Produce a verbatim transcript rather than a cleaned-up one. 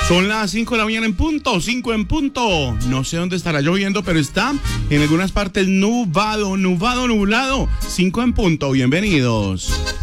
Son las cinco de la mañana en punto, cinco en punto. No sé dónde estará lloviendo, pero está en algunas partes nubado, nubado, nublado. cinco en punto, bienvenidos.